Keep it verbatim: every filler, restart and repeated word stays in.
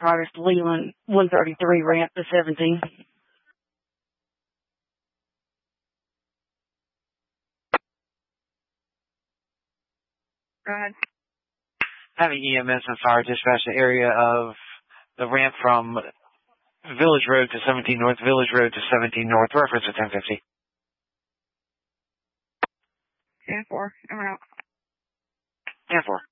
Progress to Leland, one thirty-three, ramp to seventeen. Go ahead. Having E M S and fire dispatch the area of the ramp from Village Road to seventeen North, Village Road to seventeen North, reference to ten fifty. ten four, I'm out. ten four.